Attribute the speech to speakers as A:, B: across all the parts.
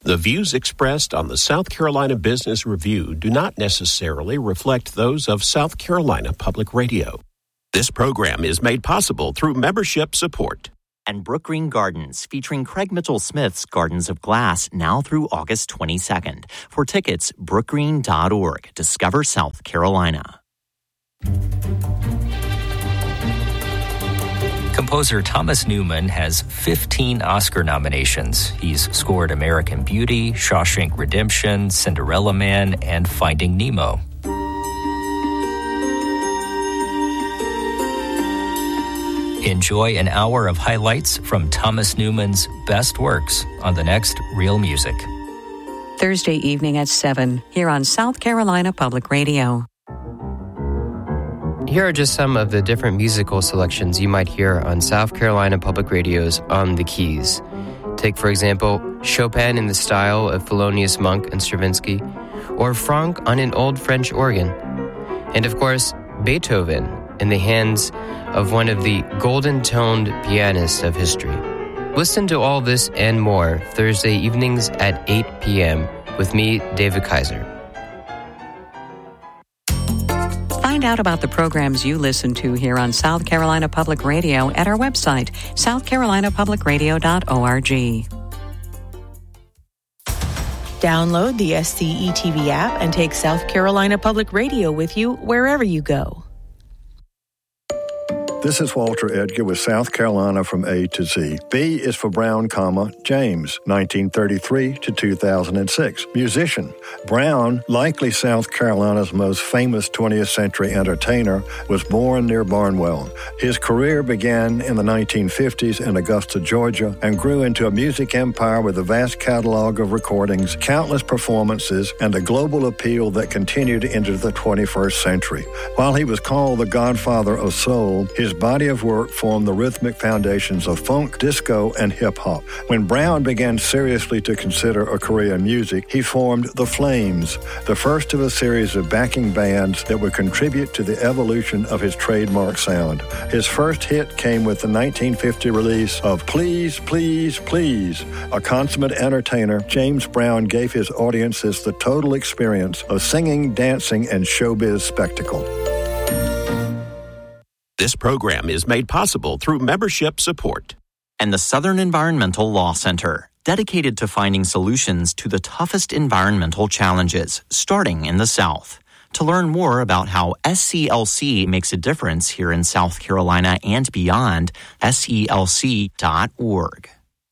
A: The views expressed on the South Carolina Business Review do not necessarily reflect those of South Carolina Public Radio. This program is made possible through membership support.
B: And Brookgreen Gardens, featuring Craig Mitchell-Smith's Gardens of Glass, now through August 22nd. For tickets, brookgreen.org. Discover South Carolina.
C: Composer Thomas Newman has 15 Oscar nominations. He's scored American Beauty, Shawshank Redemption, Cinderella Man, and Finding Nemo. Enjoy an hour of highlights from Thomas Newman's best works on the next Real Music.
D: Thursday evening at 7 here on South Carolina Public Radio.
E: Here are just some of the different musical selections you might hear on South Carolina Public Radio's On the Keys. Take, for example, Chopin in the style of Thelonious Monk and Stravinsky, or Franck on an old French organ. And of course, Beethoven in the hands of one of the golden-toned pianists of history. Listen to all this and more Thursday evenings at 8 p.m. with me, David Kaiser.
D: Find out about the programs you listen to here on South Carolina Public Radio at our website, southcarolinapublicradio.org.
F: Download the SCETV app and take South Carolina Public Radio with you wherever you go.
G: This is Walter Edgar with South Carolina from A to Z. B is for Brown, James, 1933 to 2006. Musician. Brown, likely South Carolina's most famous 20th century entertainer, was born near Barnwell. His career began in the 1950s in Augusta, Georgia, and grew into a music empire with a vast catalog of recordings, countless performances, and a global appeal that continued into the 21st century. While he was called the Godfather of Soul, his body of work formed the rhythmic foundations of funk, disco, and hip-hop. When Brown began seriously to consider a career in music, he formed The Flames, the first of a series of backing bands that would contribute to the evolution of his trademark sound. His first hit came with the 1950 release of Please, Please, Please. A consummate entertainer, James Brown gave his audiences the total experience of singing, dancing, and showbiz spectacle.
A: This program is made possible through membership support.
B: And the Southern Environmental Law Center, dedicated to finding solutions to the toughest environmental challenges, starting in the South. To learn more about how SCLC makes a difference here in South Carolina and beyond, SCLC.org.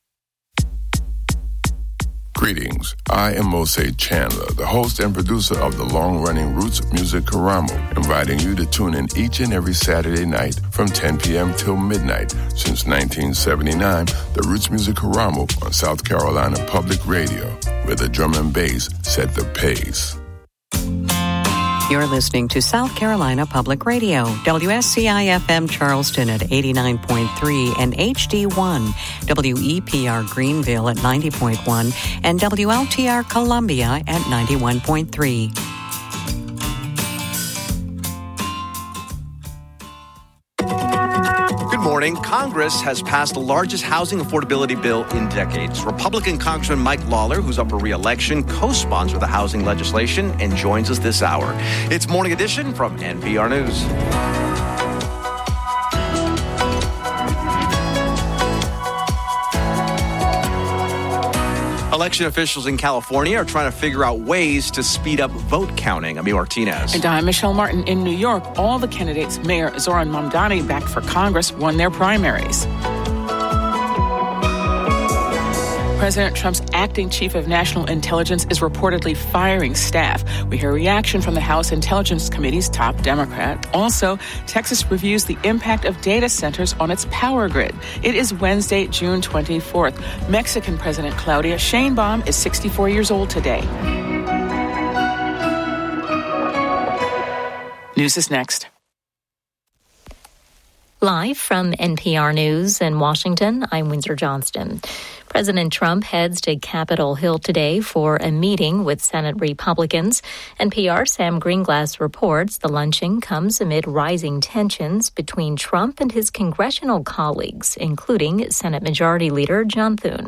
H: Greetings. I am Mose Chandler, the host and producer of the long-running Roots Music Karamo, inviting you to tune in each and every Saturday night from 10 p.m. till midnight. Since 1979, the Roots Music Karamo on South Carolina Public Radio, where the drum and bass set the pace.
D: You're listening to South Carolina Public Radio, WSCI-FM Charleston at 89.3 and HD1, WEPR Greenville at 90.1, and WLTR Columbia at 91.3.
I: Good morning. Congress has passed the largest housing affordability bill in decades. Republican Congressman Mike Lawler, who's up for re-election, co-sponsored the housing legislation and joins us this hour. It's Morning Edition from NPR News. Election officials in California are trying to figure out ways to speed up vote counting. Ami Martinez.
J: And I'm Michelle Martin. In New York, all the candidates, Mayor Zoran Mamdani, back for Congress, won their primaries. President Trump's acting chief of national intelligence is reportedly firing staff. We hear reaction from the House Intelligence Committee's top Democrat. Also, Texas reviews the impact of data centers on its power grid. It is Wednesday, June 24th. Mexican President Claudia Sheinbaum is 64 years old today. News is next.
K: Live from NPR News in Washington, I'm Windsor Johnston. President Trump heads to Capitol Hill today for a meeting with Senate Republicans. NPR's Sam Greenglass reports the luncheon comes amid rising tensions between Trump and his congressional colleagues, including Senate Majority Leader John Thune.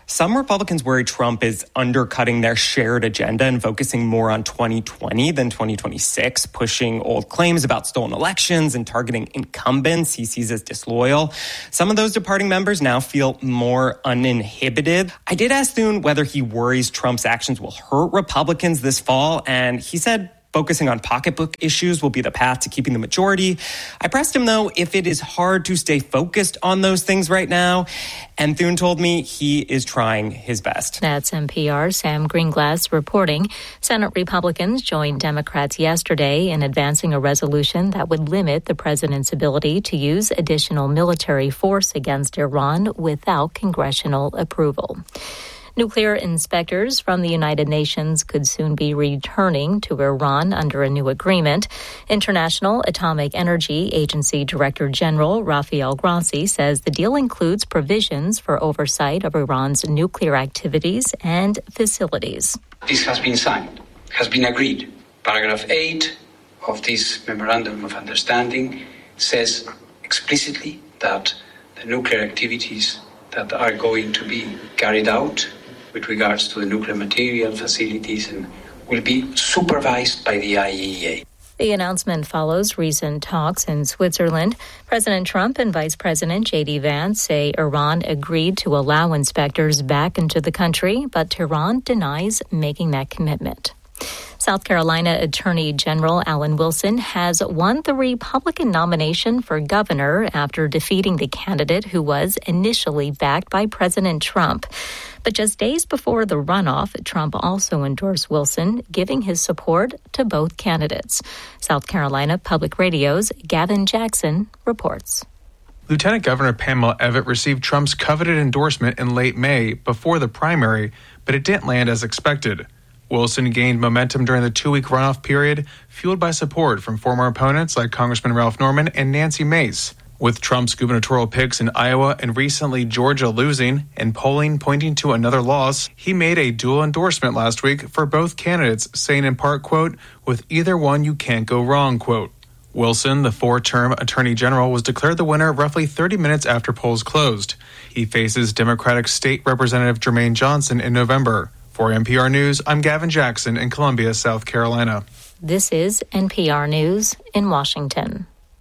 L: Some Republicans worry Trump is undercutting their shared agenda and focusing more on 2020 than 2026, pushing old claims about stolen elections and targeting incumbents he sees as disloyal. Some of those departing members now feel more uninhibited. I did ask Thune whether he worries Trump's actions will hurt Republicans this fall, and he said focusing on pocketbook issues will be the path to keeping the majority. I pressed him, though, if it is hard to stay focused on those things right now, and Thune told me he is trying his best.
K: That's NPR's Sam Greenglass reporting. Senate Republicans joined Democrats yesterday in advancing a resolution that would limit the president's ability to use additional military force against Iran without congressional approval. Nuclear inspectors from the United Nations could soon be returning to Iran under a new agreement. International Atomic Energy Agency Director General Rafael Grossi says the deal includes provisions for oversight of Iran's nuclear activities and facilities.
M: This has been signed, has been agreed. Paragraph 8 of this Memorandum of Understanding says explicitly that the nuclear activities that are going to be carried out with regards to the nuclear material facilities and will be supervised by the IAEA.
K: The announcement follows recent talks in Switzerland. President Trump and Vice President J.D. Vance say Iran agreed to allow inspectors back into the country, but Tehran denies making that commitment. South Carolina Attorney General Alan Wilson has won the Republican nomination for governor after defeating the candidate who was initially backed by President Trump. But just days before the runoff, Trump also endorsed Wilson, giving his support to both candidates. South Carolina Public Radio's Gavin Jackson reports.
N: Lieutenant Governor Pamela Evette received Trump's coveted endorsement in late May before the primary, but it didn't land as expected. Wilson gained momentum during the 2-week runoff period, fueled by support from former opponents like Congressman Ralph Norman and Nancy Mace. With Trump's gubernatorial picks in Iowa and recently Georgia losing and polling pointing to another loss, he made a dual endorsement last week for both candidates, saying in part, quote, "With either one you can't go wrong," quote. Wilson, the 4-term Attorney General, was declared the winner roughly 30 minutes after polls closed. He faces Democratic State Representative Jermaine Johnson in November. For NPR News, I'm Gavin Jackson in Columbia, South Carolina.
K: This is NPR News in Washington.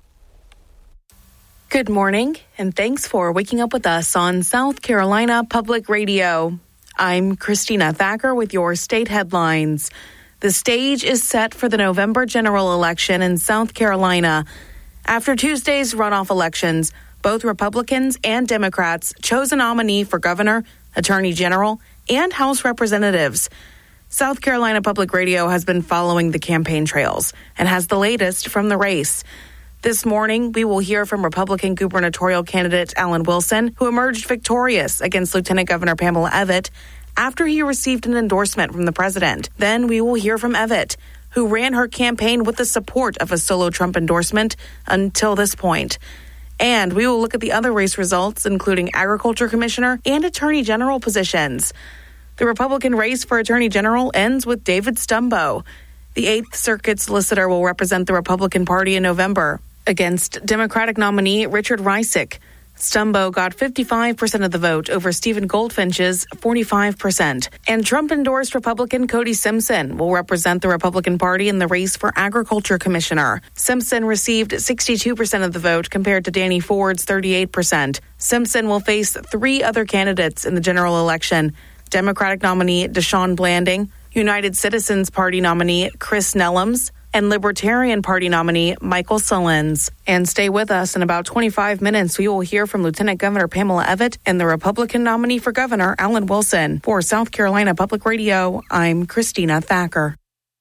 F: Good morning, and thanks for waking up with us on South Carolina Public Radio. I'm Christina Thacker with your state headlines. The stage is set for the November general election in South Carolina. After Tuesday's runoff elections, both Republicans and Democrats chose a nominee for governor, attorney general, and House representatives. South Carolina Public Radio has been following the campaign trails and has the latest from the race. This morning, we will hear from Republican gubernatorial candidate Alan Wilson, who emerged victorious against Lieutenant Governor Pamela Evette after he received an endorsement from the president. Then we will hear from Evette, who ran her campaign with the support of a solo Trump endorsement until this point. And we will look at the other race results, including agriculture commissioner and attorney general positions. The Republican race for attorney general ends with David Stumbo. The 8th Circuit solicitor will represent the Republican Party in November against Democratic nominee Richard Reisick. Stumbo got 55% of the vote over Stephen Goldfinch's 45%. And Trump-endorsed Republican Cody Simpson will represent the Republican Party in the race for Agriculture Commissioner. Simpson received 62% of the vote compared to Danny Ford's 38%. Simpson will face 3 other candidates in the general election: Democratic nominee Deshaun Blanding, United Citizens Party nominee Chris Nellums, and Libertarian Party nominee Michael Sullins. And stay with us. In about 25 minutes, we will hear from Lieutenant Governor Pamela Evette and the Republican nominee for governor, Alan Wilson. For South Carolina Public Radio, I'm Christina Thacker.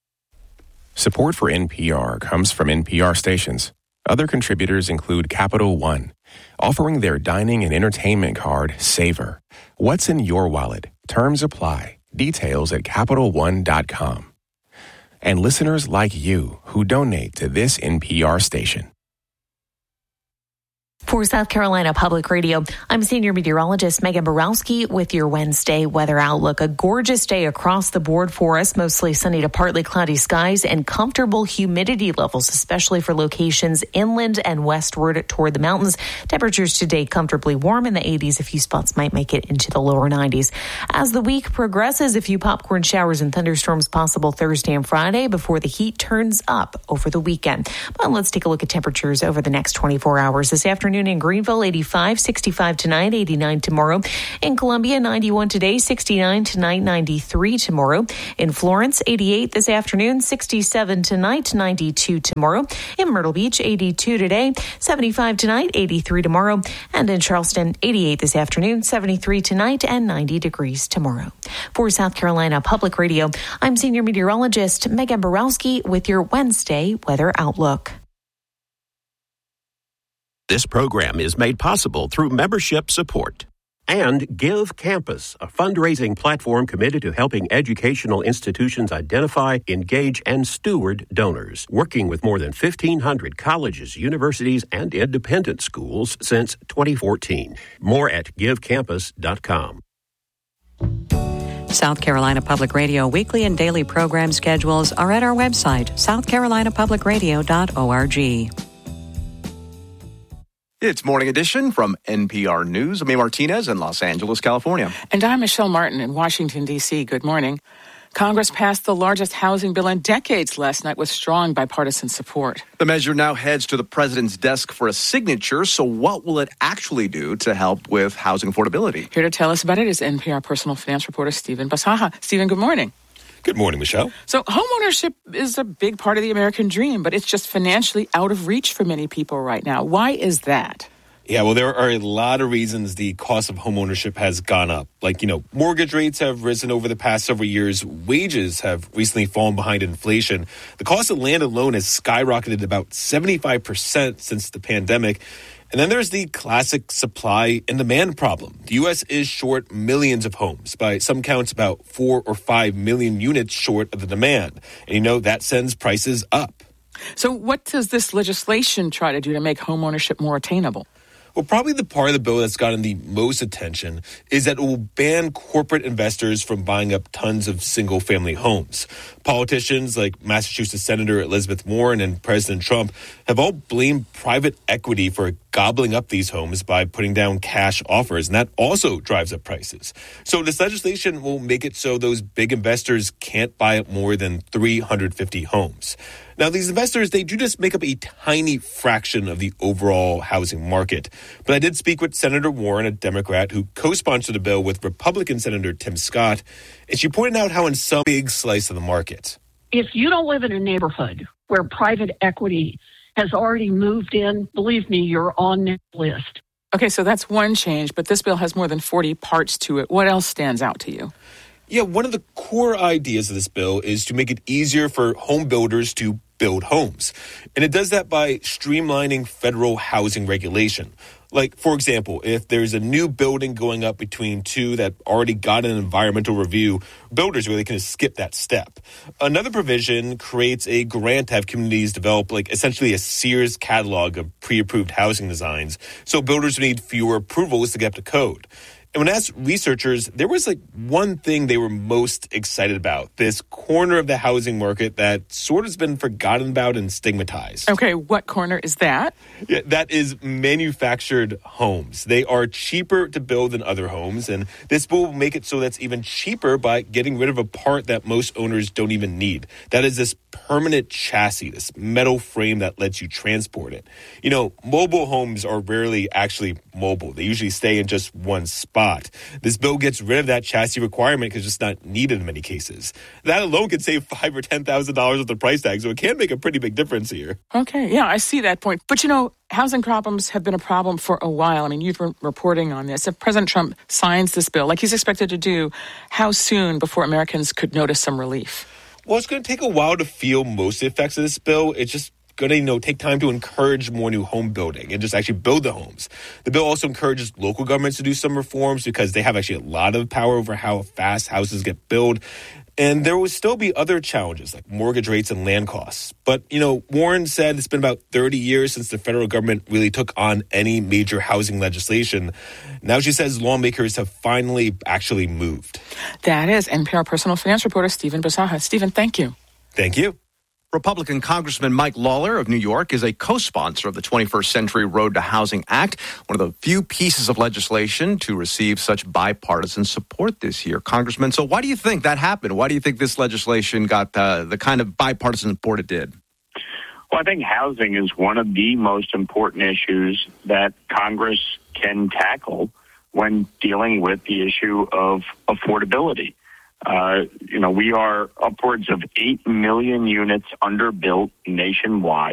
O: Support for NPR comes from NPR stations. Other contributors include Capital One, offering their dining and entertainment card, Savor. What's in your wallet? Terms apply. Details at CapitalOne.com. And listeners like you who donate to this NPR station.
P: For South Carolina Public Radio, I'm Senior Meteorologist Megan Borowski with your Wednesday weather outlook. A gorgeous day across the board for us, mostly sunny to partly cloudy skies and comfortable humidity levels, especially for locations inland and westward toward the mountains. Temperatures today comfortably warm in the 80s. A few spots might make it into the lower 90s. As the week progresses, a few popcorn showers and thunderstorms possible Thursday and Friday before the heat turns up over the weekend. But let's take a look at temperatures over the next 24 hours. This afternoon in Greenville, 85, 65 tonight, 89 tomorrow. In Columbia, 91 today, 69 tonight, 93 tomorrow. In Florence, 88 this afternoon, 67 tonight, 92 tomorrow. In Myrtle Beach, 82 today, 75 tonight, 83 tomorrow. And in Charleston, 88 this afternoon, 73 tonight, and 90 degrees tomorrow. For South Carolina Public Radio, I'm Senior Meteorologist Megan Borowski with your Wednesday weather outlook.
A: This program is made possible through membership support. And Give Campus, a fundraising platform committed to helping educational institutions identify, engage, and steward donors, working with more than 1,500 colleges, universities, and independent schools since 2014. More at givecampus.com.
D: South Carolina Public Radio weekly and daily program schedules are at our website, southcarolinapublicradio.org.
I: It's Morning Edition from NPR News. I'm May Martinez in Los Angeles, California.
J: And I'm Michelle Martin in Washington, D.C. Good morning. Congress passed the largest housing bill in decades last night with strong bipartisan support.
I: The measure now heads to the president's desk for a signature. So what will it actually do to help with housing affordability?
J: Here to tell us about it is NPR personal finance reporter Stephen Basaha. Stephen, good morning.
Q: Good morning, Michelle.
J: So homeownership is a big part of the American dream, but it's just financially out of reach for many people right now. Why is that?
Q: Yeah, well, there are a lot of reasons the cost of homeownership has gone up. Like, mortgage rates have risen over the past several years. Wages have recently fallen behind inflation. The cost of land alone has skyrocketed about 75% since the pandemic. And then there's the classic supply and demand problem. The U.S. is short millions of homes. By some counts, about 4 or 5 million units short of the demand. And that sends prices up.
J: So what does this legislation try to do to make homeownership more attainable?
Q: Well, probably the part of the bill that's gotten the most attention is that it will ban corporate investors from buying up tons of single-family homes. Politicians like Massachusetts Senator Elizabeth Warren and President Trump have all blamed private equity for gobbling up these homes by putting down cash offers, and that also drives up prices. So this legislation will make it so those big investors can't buy up more than 350 homes. Now, these investors, they do just make up a tiny fraction of the overall housing market. But I did speak with Senator Warren, a Democrat, who co-sponsored the bill with Republican Senator Tim Scott, and she pointed out how in some big slice of the market,
R: if you don't live in a neighborhood where private equity has already moved in, believe me, you're on that list.
J: Okay, so that's one change, but this bill has more than 40 parts to it. What else stands out to you?
Q: Yeah, one of the core ideas of this bill is to make it easier for home builders to build homes. And it does that by streamlining federal housing regulation. Like, for example, if there's a new building going up between two that already got an environmental review, builders really can skip that step. Another provision creates a grant to have communities develop, essentially a Sears catalog of pre-approved housing designs, so builders need fewer approvals to get up to code. And when asked researchers, there was one thing they were most excited about, this corner of the housing market that sort of has been forgotten about and stigmatized.
J: Okay, what corner is that?
Q: Yeah, that is manufactured homes. They are cheaper to build than other homes, and this will make it so that's even cheaper by getting rid of a part that most owners don't even need. That is this permanent chassis, this metal frame that lets you transport it. Mobile homes are rarely actually mobile. They usually stay in just one spot. This bill gets rid of that chassis requirement because it's not needed in many cases. That alone could save $5,000 or $10,000 of the price tag, so it can make a pretty big difference here.
J: Okay, yeah, I see that point. But housing problems have been a problem for a while. You've been reporting on this. If President Trump signs this bill, like he's expected to do, how soon before Americans could notice some relief?
Q: Well, it's going to take a while to feel most of the effects of this bill. It's just going to take time to encourage more new home building and just actually build the homes. The bill also encourages local governments to do some reforms because they have actually a lot of power over how fast houses get built. And there will still be other challenges like mortgage rates and land costs. But, Warren said it's been about 30 years since the federal government really took on any major housing legislation. Now she says lawmakers have finally actually moved.
J: That is NPR personal finance reporter Stephen Bisaha. Stephen, thank you.
Q: Thank you.
I: Republican Congressman Mike Lawler of New York is a co-sponsor of the 21st Century Road to Housing Act, one of the few pieces of legislation to receive such bipartisan support this year. Congressman, so why do you think that happened? Why do you think this legislation got the kind of bipartisan support it did?
S: Well, I think housing is one of the most important issues that Congress can tackle when dealing with the issue of affordability. We are upwards of 8 million units underbuilt nationwide.